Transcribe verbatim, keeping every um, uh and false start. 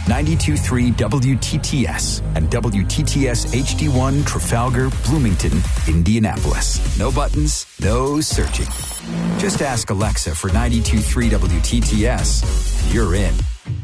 ninety-two point three W T T S and W T T S H D one Trafalgar, Bloomington, Indianapolis. No buttons, no searching. Just ask Alexa for ninety-two point three W T T S. You're in.